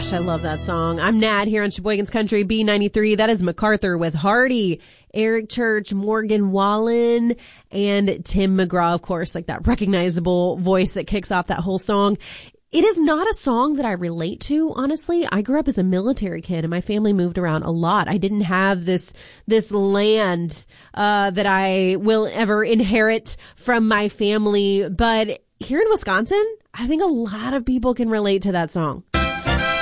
gosh, I love that song. I'm Nat here on Sheboygan's Country B93. That is MacArthur with Hardy, Eric Church, Morgan Wallen, and Tim McGraw, of course, like that recognizable voice that kicks off that whole song. It is not a song that I relate to, honestly. I grew up as a military kid and my family moved around a lot. I didn't have this land that I will ever inherit from my family. But here in Wisconsin, I think a lot of people can relate to that song.